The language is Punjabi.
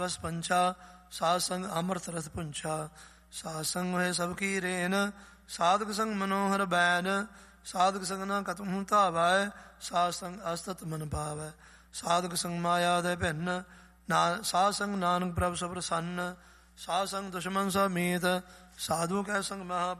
ਬਸ ਪੰਛਾ ਸਾਧ ਸੰਗ ਅੰਮ੍ਰਿਤ ਰਸ ਪੁੰਛਾ। ਸਾਧ ਸੰਗ ਹੋਏ ਸਭ ਕੀ ਰੇਨ, ਸਾਧਕ ਸੰਗ ਮਨੋਹਰ ਬੈਨ। ਸਾਧਕ ਸੰਗ ਨਾ ਕਤਹੁ ਧਾਵੈ, ਸਾਧ ਸੰਗ ਅਸਤਤ ਮਨ ਭਾਵੈ। ਸਾਧਕ ਸੰਗ ਮਾਇਆ ਦੇ ਭਿੰਨ, ਸਾਧ ਸੰਗ ਨਾਨਕ ਪ੍ਰਭ ਸਭ ਪ੍ਰਸੰਨ। ਸਾਧ ਸੰਗ ਦੁਸ਼ਮਨ ਸਭ ਮੀਤ, ਸਾਧੂ ਕੈ ਸੰਗ ਮਹਾ